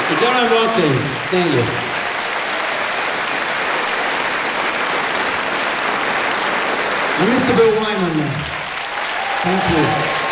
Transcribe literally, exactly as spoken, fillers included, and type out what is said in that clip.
John Watkins, thank you. And Mister Bill Wyman there. Thank you.